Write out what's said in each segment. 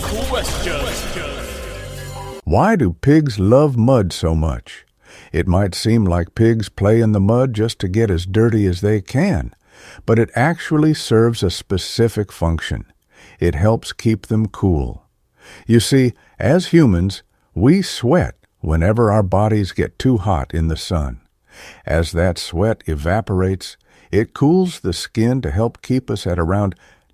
Why do pigs love mud so much? It might seem like pigs play in the mud just to get as dirty as they can, but it actually serves a specific function. It helps keep them cool. You see, as humans, we sweat whenever our bodies get too hot in the sun. As that sweat evaporates, it cools the skin to help keep us at around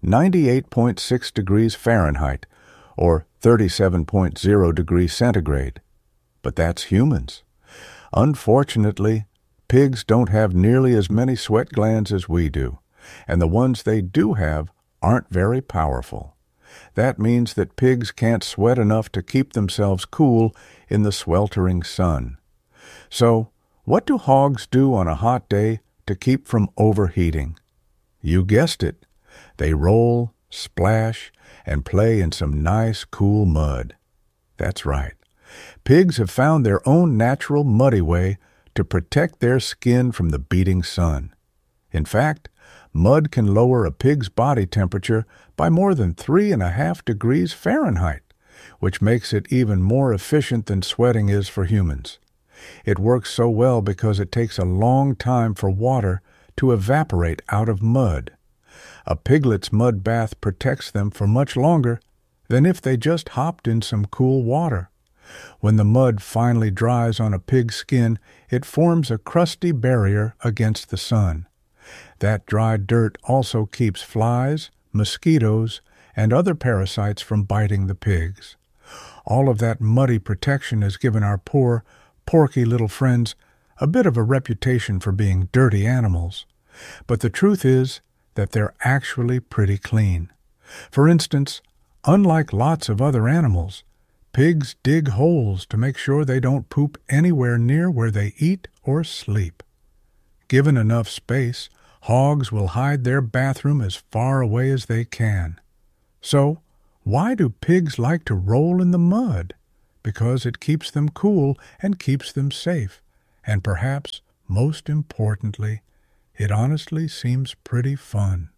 98.6 degrees Fahrenheit, or 37.0 degrees centigrade. But that's humans. Unfortunately, pigs don't have nearly as many sweat glands as we do, and the ones they do have aren't very powerful. That means that pigs can't sweat enough to keep themselves cool in the sweltering sun. So, what do hogs do on a hot day to keep from overheating? You guessed it. They roll, splash, and play in some nice, cool mud. That's right. Pigs have found their own natural muddy way to protect their skin from the beating sun. In fact, mud can lower a pig's body temperature by more than 3.5 degrees Fahrenheit, which makes it even more efficient than sweating is for humans. It works so well because it takes a long time for water to evaporate out of mud. A piglet's mud bath protects them for much longer than if they just hopped in some cool water. When the mud finally dries on a pig's skin, it forms a crusty barrier against the sun. That dry dirt also keeps flies, mosquitoes, and other parasites from biting the pigs. All of that muddy protection has given our poor, porky little friends a bit of a reputation for being dirty animals. But the truth is that they're actually pretty clean. For instance, unlike lots of other animals, pigs dig holes to make sure they don't poop anywhere near where they eat or sleep. Given enough space, hogs will hide their bathroom as far away as they can. So, why do pigs like to roll in the mud? Because it keeps them cool and keeps them safe. And perhaps, most importantly, it honestly seems pretty fun.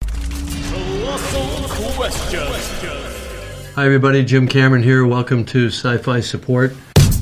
Hi everybody, Jim Cameron here. Welcome to Sci-Fi Support.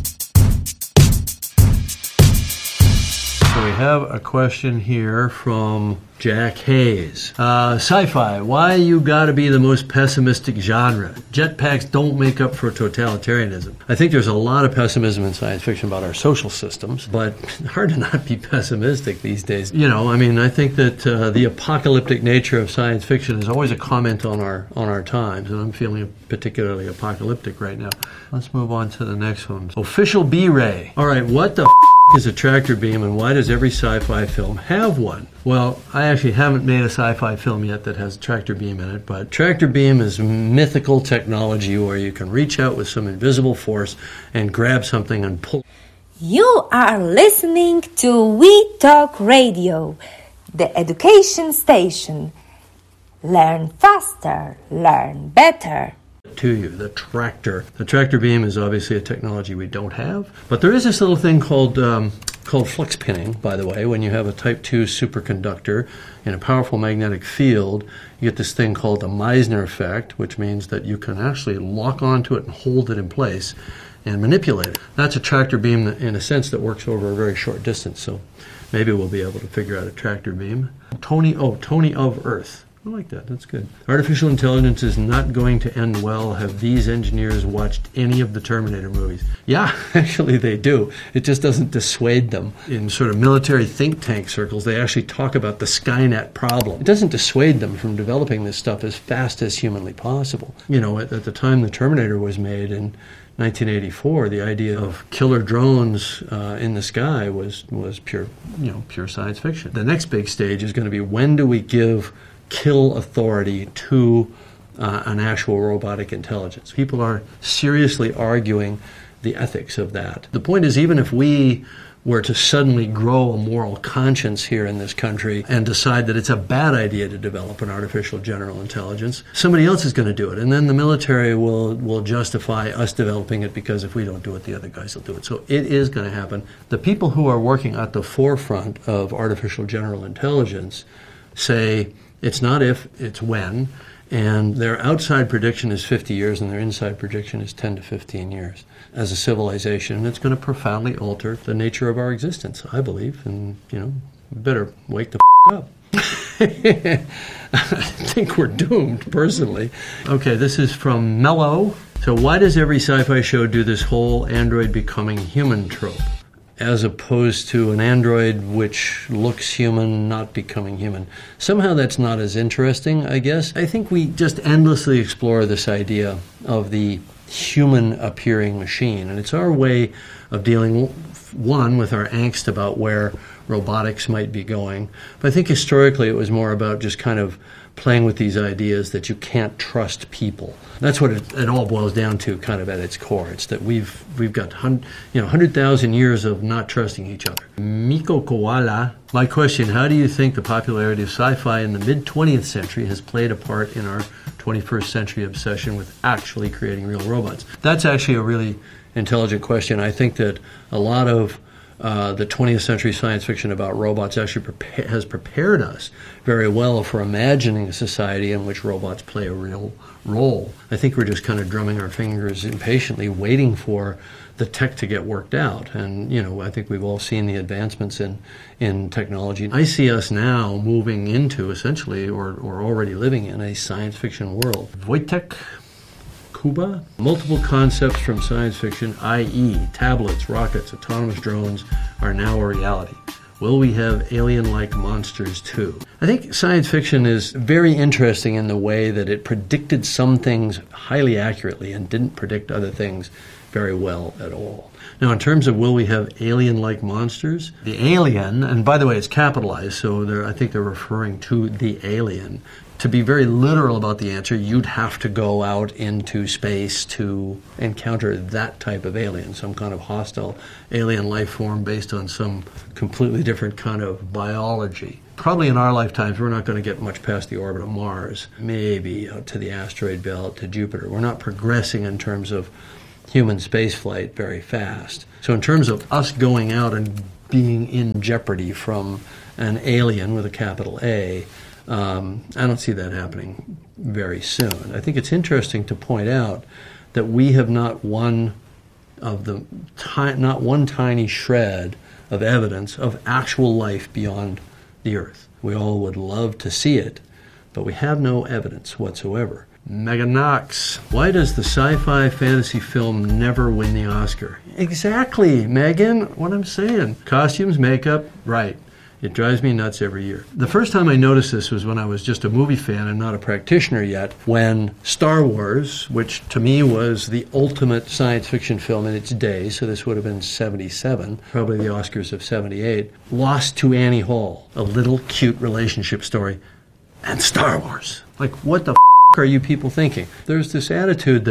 So we have a question here from Jack Hayes. Sci-fi, why you gotta be the most pessimistic genre? Jetpacks don't make up for totalitarianism. I think there's a lot of pessimism in science fiction about our social systems, but hard to not be pessimistic these days. I think that the apocalyptic nature of science fiction is always a comment on our times, and I'm feeling particularly apocalyptic right now. Let's move on to the next one. Official B-Ray. All right, what the is a tractor beam, and why does every sci-fi film have one? Well, I actually haven't made a sci-fi film yet that has a tractor beam in it, but tractor beam is mythical technology where you can reach out with some invisible force and grab something and pull. You are listening to We Talk Radio, the education station. Learn faster, learn better. To you, the tractor. The tractor beam is obviously a technology we don't have, but there is this little thing called flux pinning, by the way. When you have a type 2 superconductor in a powerful magnetic field, you get this thing called the Meissner effect, which means that you can actually lock onto it and hold it in place and manipulate it. That's a tractor beam in a sense that works over a very short distance, so maybe we'll be able to figure out a tractor beam. Tony of Earth. I like that. That's good. Artificial intelligence is not going to end well. Have these engineers watched any of the Terminator movies? Yeah, actually they do. It just doesn't dissuade them. In sort of military think tank circles, they actually talk about the Skynet problem. It doesn't dissuade them from developing this stuff as fast as humanly possible. At the time the Terminator was made in 1984, the idea of killer drones in the sky was pure science fiction. The next big stage is going to be, when do we give kill authority to an actual robotic intelligence? People are seriously arguing the ethics of that. The point is, even if we were to suddenly grow a moral conscience here in this country and decide that it's a bad idea to develop an artificial general intelligence, somebody else is going to do it. And then the military will justify us developing it, because if we don't do it, the other guys will do it. So it is going to happen. The people who are working at the forefront of artificial general intelligence say, it's not if, it's when, And their outside prediction is 50 years, and their inside prediction is 10 to 15 years as a civilization. And it's going to profoundly alter the nature of our existence, I believe. And, we better wake the up. I think we're doomed, personally. Okay, this is from Mello. So why does every sci-fi show do this whole android becoming human trope, as opposed to an android which looks human, not becoming human? Somehow that's not as interesting, I guess. I think we just endlessly explore this idea of the human-appearing machine, and it's our way of dealing, one, with our angst about where robotics might be going. But I think historically it was more about just kind of playing with these ideas that you can't trust people. That's what it all boils down to, kind of at its core. It's that we've got 100,000 years of not trusting each other. Miko Koala, my question: how do you think the popularity of sci-fi in the mid-20th century has played a part in our 21st century obsession with actually creating real robots? That's actually a really intelligent question. I think that a lot of the 20th century science fiction about robots actually has prepared us very well for imagining a society in which robots play a real role. I think we're just kind of drumming our fingers impatiently, waiting for the tech to get worked out. And, I think we've all seen the advancements in technology. I see us now moving into, essentially, or already living in, a science fiction world. Wojtek Kuba? Multiple concepts from science fiction, i.e. tablets, rockets, autonomous drones, are now a reality. Will we have alien-like monsters too? I think science fiction is very interesting in the way that it predicted some things highly accurately and didn't predict other things very well at all. Now, in terms of will we have alien-like monsters, the alien, and by the way, it's capitalized, so I think they're referring to the alien. To be very literal about the answer, you'd have to go out into space to encounter that type of alien, some kind of hostile alien life form based on some completely different kind of biology. Probably in our lifetimes, we're not going to get much past the orbit of Mars, maybe out to the asteroid belt, to Jupiter. We're not progressing in terms of human spaceflight very fast. So in terms of us going out and being in jeopardy from an alien with a capital A, I don't see that happening very soon. I think it's interesting to point out that we have not one tiny shred of evidence of actual life beyond the Earth. We all would love to see it, but we have no evidence whatsoever. Megan Knox, why does the sci-fi fantasy film never win the Oscar? Exactly, Megan, what I'm saying. Costumes, makeup, right. It drives me nuts every year. The first time I noticed this was when I was just a movie fan and not a practitioner yet, when Star Wars, which to me was the ultimate science fiction film in its day, so this would have been 77, probably the Oscars of 78, lost to Annie Hall, a little cute relationship story, and Star Wars. Like, what the are you people thinking? There's this attitude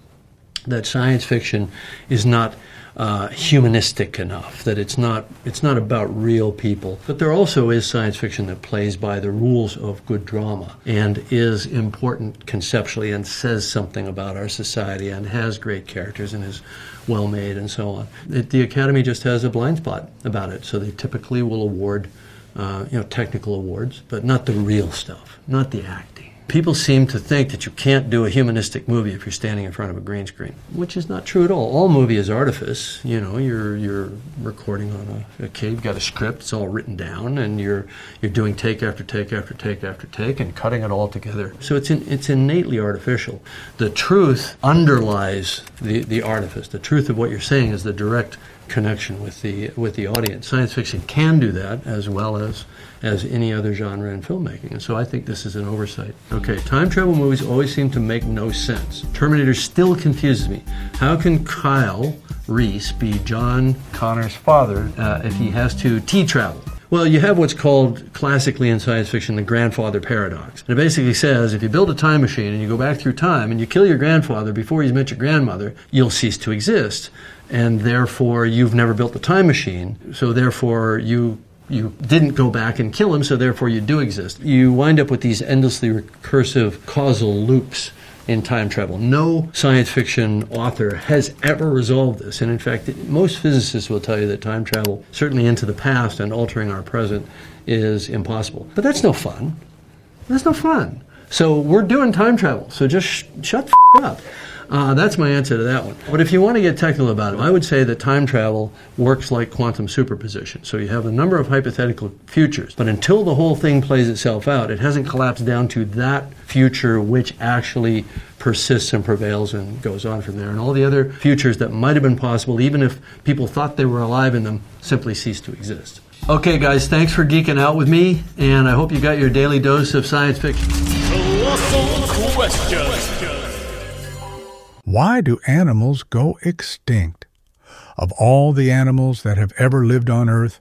that science fiction is not humanistic enough, that it's not about real people. But there also is science fiction that plays by the rules of good drama and is important conceptually and says something about our society and has great characters and is well made and so on. The Academy just has a blind spot about it, so they typically will award technical awards, but not the real stuff, not the acting. People seem to think that you can't do a humanistic movie if you're standing in front of a green screen, which is not true at all. All movie is artifice. You're recording on a cave, you've got a script, it's all written down, and you're doing take after take after take after take and cutting it all together. So it's innately artificial. The truth underlies the artifice. The truth of what you're saying is the direct connection with the audience. Science fiction can do that as well as any other genre in filmmaking. And so I think this is an oversight. Okay, time travel movies always seem to make no sense. Terminator still confuses me. How can Kyle Reese be John Connor's father if he has to T-travel? Well, you have what's called classically in science fiction the grandfather paradox. And it basically says if you build a time machine and you go back through time and you kill your grandfather before he's met your grandmother, you'll cease to exist. And therefore, you've never built the time machine. So therefore, you didn't go back and kill him, so therefore you do exist. You wind up with these endlessly recursive causal loops in time travel. No science fiction author has ever resolved this. And in fact, most physicists will tell you that time travel, certainly into the past and altering our present, is impossible. But that's no fun. That's no fun. So we're doing time travel. So just shut the up. That's my answer to that one. But if you want to get technical about it, I would say that time travel works like quantum superposition. So you have a number of hypothetical futures, but until the whole thing plays itself out, it hasn't collapsed down to that future which actually persists and prevails and goes on from there. And all the other futures that might have been possible, even if people thought they were alive in them, simply cease to exist. Okay, guys, thanks for geeking out with me, and I hope you got your daily dose of science fiction. Colossal question. Why do animals go extinct? Of all the animals that have ever lived on Earth,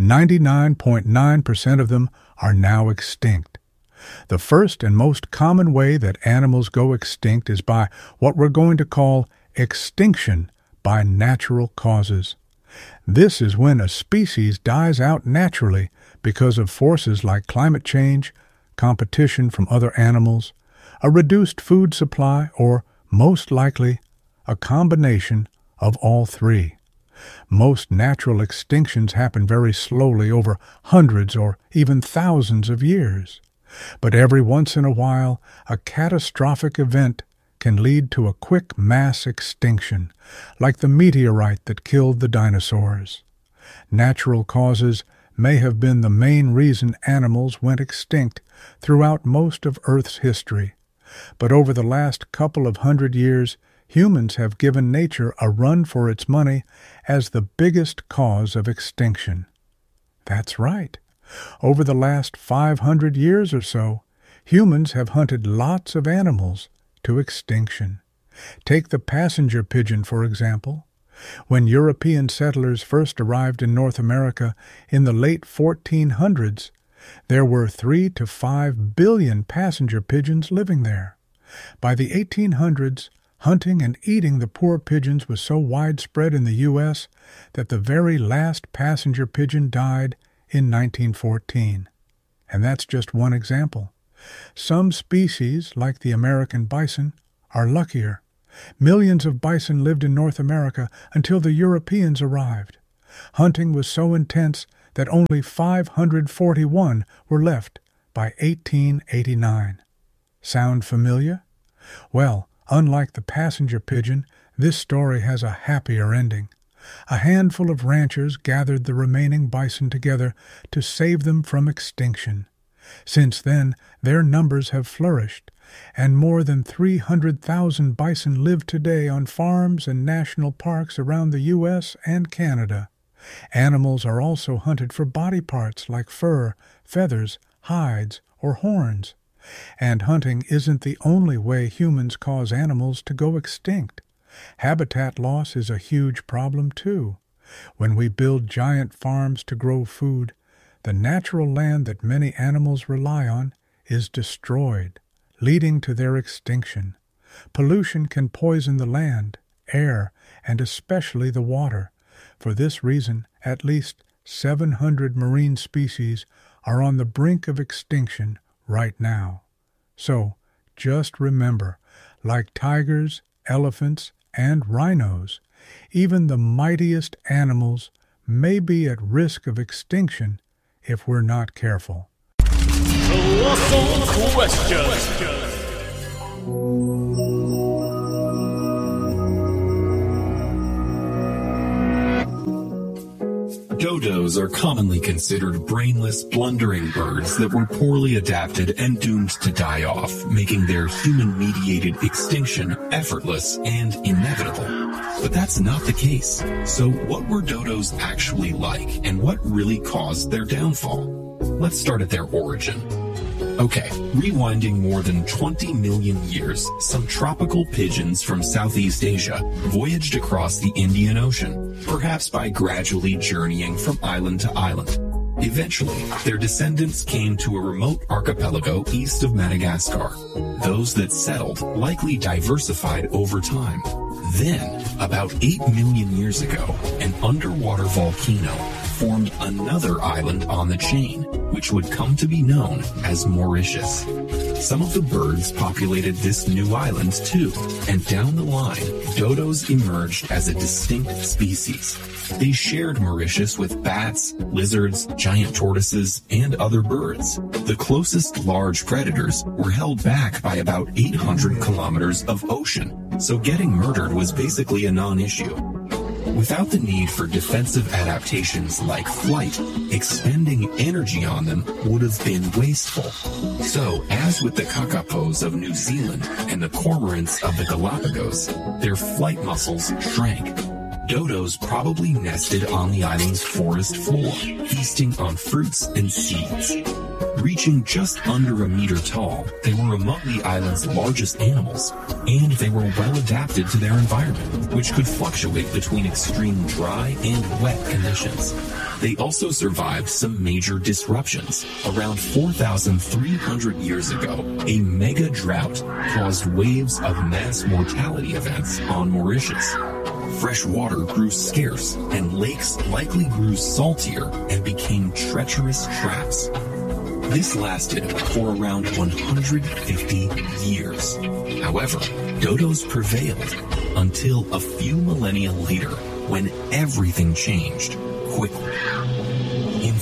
99.9% of them are now extinct. The first and most common way that animals go extinct is by what we're going to call extinction by natural causes. This is when a species dies out naturally because of forces like climate change, competition from other animals, a reduced food supply, or most likely, a combination of all three. Most natural extinctions happen very slowly over hundreds or even thousands of years. But every once in a while, a catastrophic event can lead to a quick mass extinction, like the meteorite that killed the dinosaurs. Natural causes may have been the main reason animals went extinct throughout most of Earth's history. But over the last couple of 100 years, humans have given nature a run for its money as the biggest cause of extinction. That's right. Over the last 500 years or so, humans have hunted lots of animals to extinction. Take the passenger pigeon, for example. When European settlers first arrived in North America in the late 1400s, there were 3 to 5 billion passenger pigeons living there. By the 1800s, hunting and eating the poor pigeons was so widespread in the U.S. that the very last passenger pigeon died in 1914. And that's just one example. Some species, like the American bison, are luckier. Millions of bison lived in North America until the Europeans arrived. Hunting was so intense that only 541 were left by 1889. Sound familiar? Well, unlike the passenger pigeon, this story has a happier ending. A handful of ranchers gathered the remaining bison together to save them from extinction. Since then, their numbers have flourished, and more than 300,000 bison live today on farms and national parks around the U.S. and Canada. Animals are also hunted for body parts like fur, feathers, hides, or horns. And hunting isn't the only way humans cause animals to go extinct. Habitat loss is a huge problem too. When we build giant farms to grow food, the natural land that many animals rely on is destroyed, leading to their extinction. Pollution can poison the land, air, and especially the water. For this reason, at least 700 marine species are on the brink of extinction right now. So, just remember, like tigers, elephants, and rhinos, even the mightiest animals may be at risk of extinction if we're not careful. Colossal question. Dodos are commonly considered brainless, blundering birds that were poorly adapted and doomed to die off, making their human-mediated extinction effortless and inevitable. But that's not the case. So what were dodos actually like, and what really caused their downfall? Let's start at their origin. Okay, rewinding more than 20 million years, some tropical pigeons from Southeast Asia voyaged across the Indian Ocean, perhaps by gradually journeying from island to island. Eventually, their descendants came to a remote archipelago east of Madagascar. Those that settled likely diversified over time. Then, about 8 million years ago, an underwater volcano formed another island on the chain, which would come to be known as Mauritius. Some of the birds populated this new island too, and down the line, dodos emerged as a distinct species. They shared Mauritius with bats, lizards, giant tortoises, and other birds. The closest large predators were held back by about 800 kilometers of ocean, so getting murdered was basically a non-issue. Without the need for defensive adaptations like flight, expending energy on them would have been wasteful. So, as with the kakapos of New Zealand and the cormorants of the Galapagos, their flight muscles shrank. Dodos probably nested on the island's forest floor, feasting on fruits and seeds. Reaching just under a meter tall, they were among the island's largest animals, and they were well adapted to their environment, which could fluctuate between extreme dry and wet conditions. They also survived some major disruptions. Around 4,300 years ago, a mega drought caused waves of mass mortality events on Mauritius. Fresh water grew scarce, and lakes likely grew saltier and became treacherous traps. This lasted for around 150 years. However, dodos prevailed until a few millennia later, when everything changed quickly. In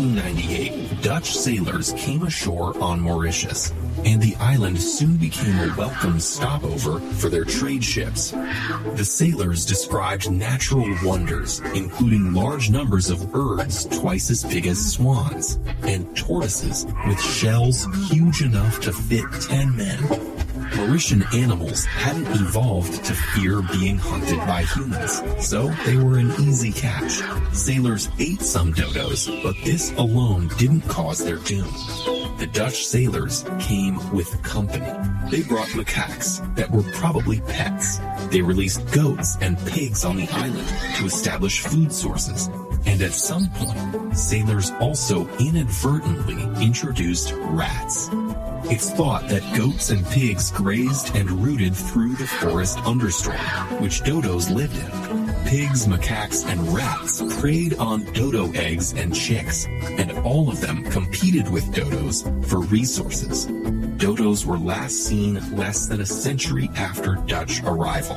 1598, Dutch sailors came ashore on Mauritius, and the island soon became a welcome stopover for their trade ships. The sailors described natural wonders, including large numbers of birds twice as big as swans, and tortoises with shells huge enough to fit 10 men. Mauritian animals hadn't evolved to fear being hunted by humans, so they were an easy catch. Sailors ate some dodos, but this alone didn't cause their doom. The Dutch sailors came with company. They brought macaques that were probably pets. They released goats and pigs on the island to establish food sources. And at some point, sailors also inadvertently introduced rats. It's thought that goats and pigs grazed and rooted through the forest understory, which dodos lived in. Pigs, macaques, and rats preyed on dodo eggs and chicks, and all of them competed with dodos for resources. Dodos were last seen less than a century after Dutch arrival.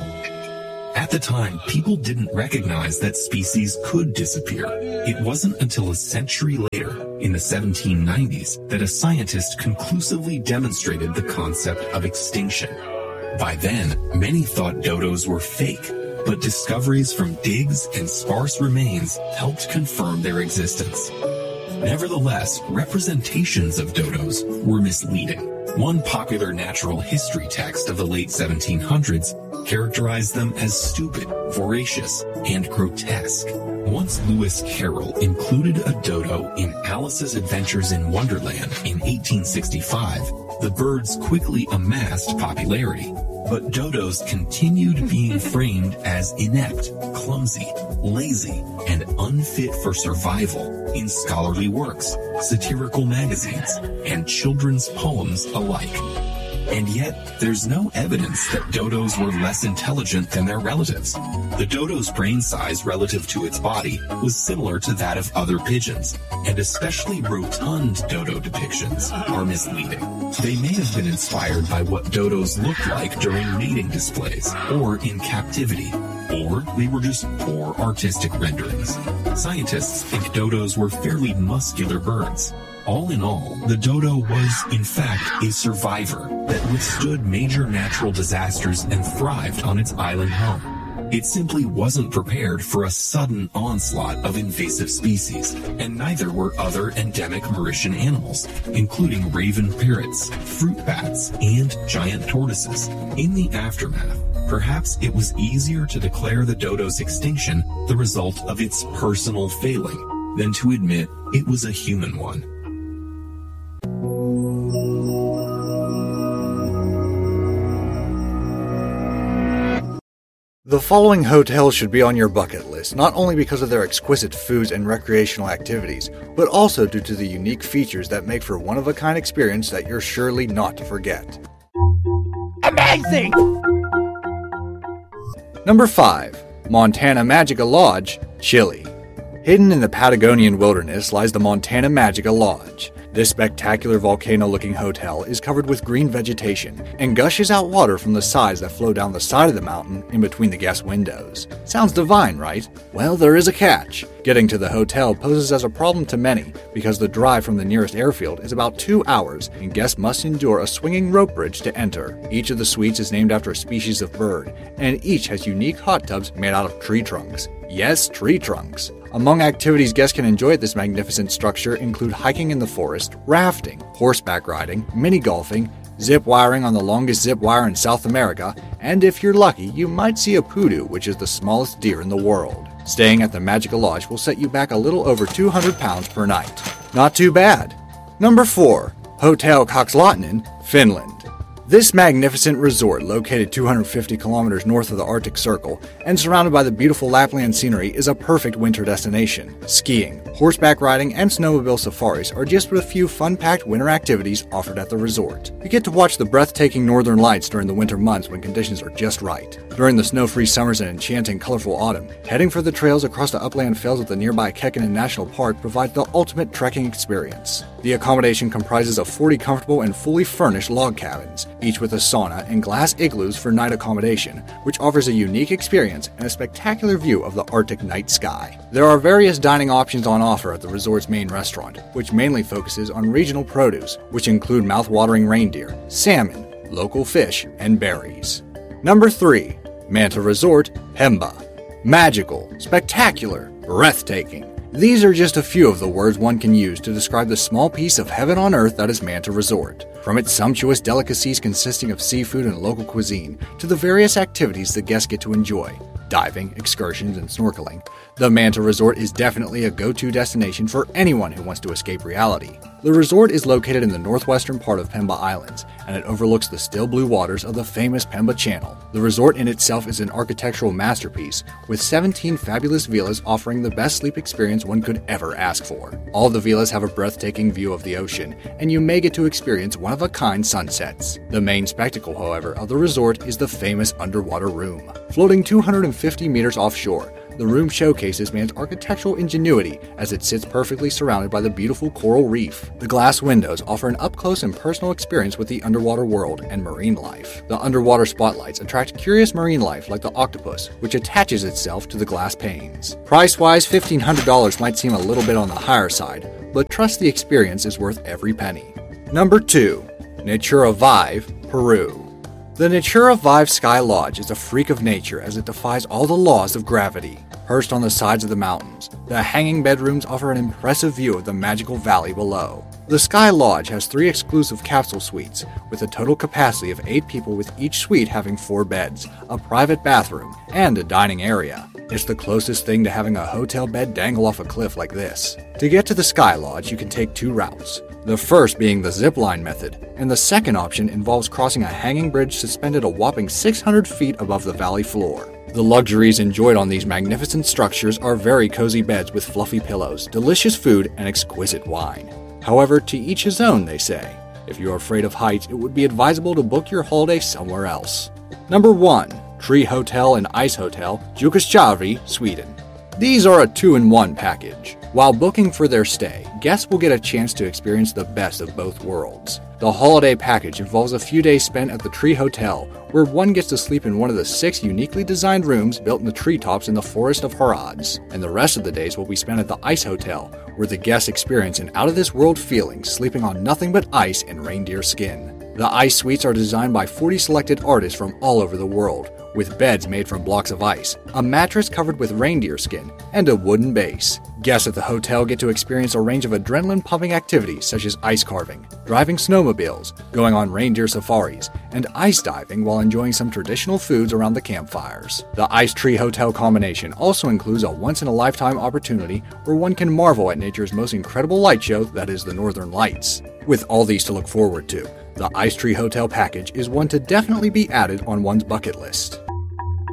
At the time, people didn't recognize that species could disappear. It wasn't until a century later, in the 1790s, that a scientist conclusively demonstrated the concept of extinction. By then, many thought dodos were fake, but discoveries from digs and sparse remains helped confirm their existence. Nevertheless, representations of dodos were misleading. One popular natural history text of the late 1700s characterized them as stupid, voracious, and grotesque. Once Lewis Carroll included a dodo in Alice's Adventures in Wonderland in 1865, the birds quickly amassed popularity. But dodos continued being framed as inept, clumsy, lazy, and unfit for survival in scholarly works, satirical magazines, and children's poems alike. And yet, there's no evidence that dodos were less intelligent than their relatives. The dodo's brain size relative to its body was similar to that of other pigeons, and especially rotund dodo depictions are misleading. They may have been inspired by what dodos looked like during mating displays, or in captivity, or they were just poor artistic renderings. Scientists think dodos were fairly muscular birds. All in all, the dodo was, in fact, a survivor that withstood major natural disasters and thrived on its island home. It simply wasn't prepared for a sudden onslaught of invasive species, and neither were other endemic Mauritian animals, including raven parrots, fruit bats, and giant tortoises. In the aftermath, perhaps it was easier to declare the dodo's extinction the result of its personal failing than to admit it was a human one. The following hotels should be on your bucket list, not only because of their exquisite foods and recreational activities, but also due to the unique features that make for one-of-a-kind experience that you're surely not to forget. Amazing! Number 5. Montana Magica Lodge, Chile. Hidden in the Patagonian wilderness lies the Montana Magica Lodge. This spectacular volcano-looking hotel is covered with green vegetation and gushes out water from the sides that flow down the side of the mountain in between the guest windows. Sounds divine, right? Well, there is a catch. Getting to the hotel poses as a problem to many because the drive from the nearest airfield is about 2 hours and guests must endure a swinging rope bridge to enter. Each of the suites is named after a species of bird, and each has unique hot tubs made out of tree trunks. Yes, tree trunks. Among activities guests can enjoy at this magnificent structure include hiking in the forest, rafting, horseback riding, mini golfing, zip wiring on the longest zip wire in South America, and if you're lucky, you might see a poodoo, which is the smallest deer in the world. Staying at the Magica Lodge will set you back a little over 200 pounds per night. Not too bad. Number 4. Hotel Kokslainen, Finland. This magnificent resort, located 250 kilometers north of the Arctic Circle and surrounded by the beautiful Lapland scenery, is a perfect winter destination. Skiing, horseback riding, and snowmobile safaris are just a few fun-packed winter activities offered at the resort. You get to watch the breathtaking northern lights during the winter months when conditions are just right. During the snow-free summers and enchanting colorful autumn, heading for the trails across the upland fells of the nearby Kekkonen National Park provides the ultimate trekking experience. The accommodation comprises of 40 comfortable and fully furnished log cabins, each with a sauna and glass igloos for night accommodation, which offers a unique experience and a spectacular view of the Arctic night sky. There are various dining options on offer at the resort's main restaurant, which mainly focuses on regional produce, which include mouth-watering reindeer, salmon, local fish, and berries. Number 3. Manta Resort, Pemba. Magical, spectacular, breathtaking. These are just a few of the words one can use to describe the small piece of heaven on earth that is Manta Resort. From its sumptuous delicacies consisting of seafood and local cuisine, to the various activities the guests get to enjoy, diving, excursions, and snorkeling, the Manta Resort is definitely a go-to destination for anyone who wants to escape reality. The resort is located in the northwestern part of Pemba Islands, and it overlooks the still blue waters of the famous Pemba Channel. The resort in itself is an architectural masterpiece, with 17 fabulous villas offering the best sleep experience one could ever ask for. All the villas have a breathtaking view of the ocean, and you may get to experience one-of-a-kind sunsets. The main spectacle, however, of the resort is the famous underwater room. Floating 250 meters offshore, the room showcases man's architectural ingenuity as it sits perfectly surrounded by the beautiful coral reef. The glass windows offer an up-close and personal experience with the underwater world and marine life. The underwater spotlights attract curious marine life like the octopus, which attaches itself to the glass panes. Price-wise, $1,500 might seem a little bit on the higher side, but trust the experience is worth every penny. Number 2. Natura Vive, Peru. The Natura Vive Sky Lodge is a freak of nature as it defies all the laws of gravity. Perched on the sides of the mountains, the hanging bedrooms offer an impressive view of the magical valley below. The Sky Lodge has 3 exclusive capsule suites, with a total capacity of 8 people, with each suite having 4 beds, a private bathroom, and a dining area. It's the closest thing to having a hotel bed dangle off a cliff like this. To get to the Sky Lodge, you can take 2 routes. The first being the zipline method, and the second option involves crossing a hanging bridge suspended a whopping 600 feet above the valley floor. The luxuries enjoyed on these magnificent structures are very cozy beds with fluffy pillows, delicious food, and exquisite wine. However, to each his own, they say. If you're afraid of heights, it would be advisable to book your holiday somewhere else. Number 1. Tree Hotel and Ice Hotel, Jukkasjärvi, Sweden. These are a 2-in-1 package. While booking for their stay, guests will get a chance to experience the best of both worlds. The holiday package involves a few days spent at the Tree Hotel, where one gets to sleep in one of the 6 uniquely designed rooms built in the treetops in the forest of Harads, and the rest of the days will be spent at the Ice Hotel, where the guests experience an out-of-this-world feeling sleeping on nothing but ice and reindeer skin. The ice suites are designed by 40 selected artists from all over the world, with beds made from blocks of ice, a mattress covered with reindeer skin, and a wooden base. Guests at the hotel get to experience a range of adrenaline-pumping activities such as ice carving, driving snowmobiles, going on reindeer safaris, and ice diving while enjoying some traditional foods around the campfires. The Ice Tree Hotel combination also includes a once-in-a-lifetime opportunity where one can marvel at nature's most incredible light show, that is the Northern Lights. With all these to look forward to, the Ice Tree Hotel package is one to definitely be added on one's bucket list.